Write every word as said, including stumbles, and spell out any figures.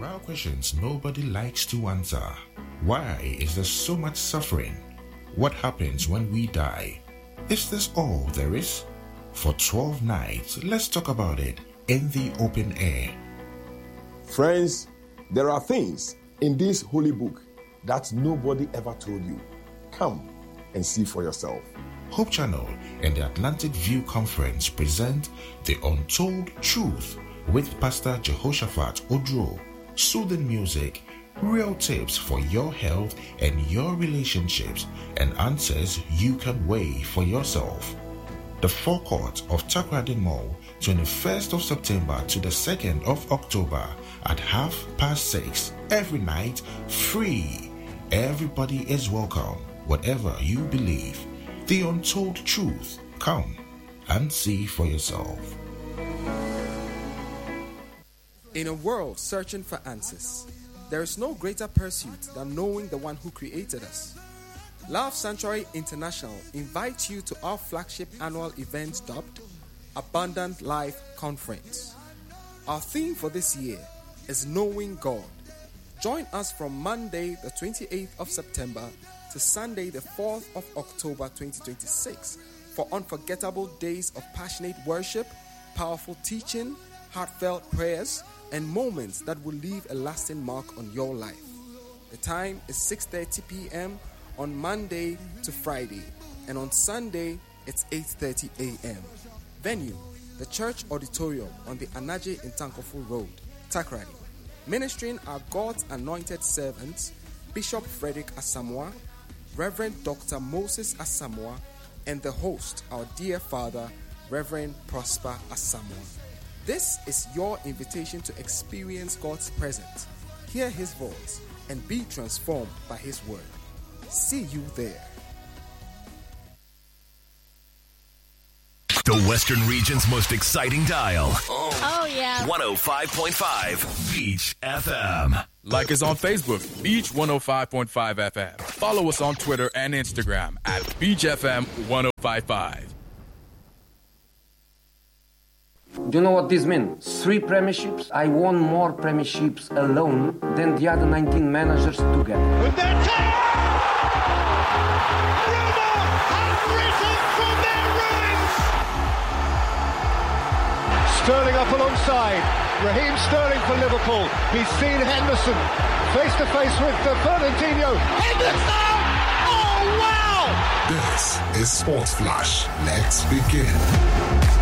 There are questions nobody likes to answer. Why is there so much suffering? What happens when we die? Is this all there is? For twelve nights, let's talk about it in the open air. Friends, there are things in this holy book that nobody ever told you. Come and see for yourself. Hope Channel and the Atlantic View Conference present The Untold Truth with Pastor Jehoshaphat Odro. Soothing music, real tips for your health and your relationships, and answers you can weigh for yourself. The forecourt of Takoradi Mall, twenty-first of September to the second of October at half past six every night, free. Everybody is welcome, whatever you believe. The Untold Truth. Come and see for yourself. In a world searching for answers, there is no greater pursuit than knowing the one who created us. Love Sanctuary International invites you to our flagship annual event dubbed Abundant Life Conference. Our theme for this year is Knowing God. Join us from Monday the twenty-eighth of September to Sunday the fourth of October twenty twenty-six for unforgettable days of passionate worship, powerful teaching, heartfelt prayers, and moments that will leave a lasting mark on your life. The time is six thirty p.m. on Monday to Friday, and on Sunday it's eight thirty a.m. Venue, the Church Auditorium on the Anaje Intankofo Road, Takoradi. Ministering are God's anointed servants, Bishop Frederick Asamoah, Reverend Doctor Moses Asamoah, and the host, our dear Father, Reverend Prosper Asamoah. This is your invitation to experience God's presence, hear His voice, and be transformed by His word. See you there. The Western region's most exciting dial. Oh, yeah. one oh five point five Beach F M. Like us on Facebook, Beach one oh five point five F M. Follow us on Twitter and Instagram at Beach F M one oh five point five. Do you know what this means? Three premierships. I won more premierships alone than the other nineteen managers together. With their take! Roma have risen from their ruins! Sterling up alongside. Raheem Sterling for Liverpool. He's seen Henderson face to face with uh, Fernandinho. Henderson! Oh, wow! This is Sports Flash. Let's begin.